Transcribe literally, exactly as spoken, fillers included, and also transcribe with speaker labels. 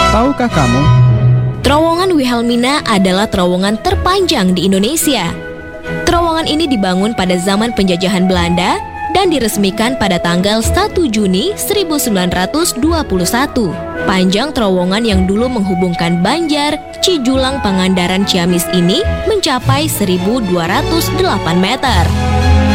Speaker 1: Tahukah kamu?
Speaker 2: Terowongan Wilhelmina adalah terowongan terpanjang di Indonesia. Terowongan ini dibangun pada zaman penjajahan Belanda dan diresmikan pada tanggal satu Juni seribu sembilan ratus dua puluh satu. Panjang terowongan yang dulu menghubungkan Banjar, Cijulang, Pangandaran, Ciamis ini mencapai seribu dua ratus delapan meter.